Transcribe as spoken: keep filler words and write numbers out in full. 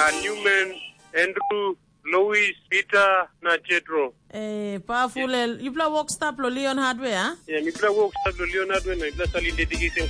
uh, Newman, Andrew, Louis, Peter, na Chetro. Eh, powerful. You play work stop lo Leon Hardware, huh? Yeah, me play work stop lo Leon Hardware na ipla sali dedication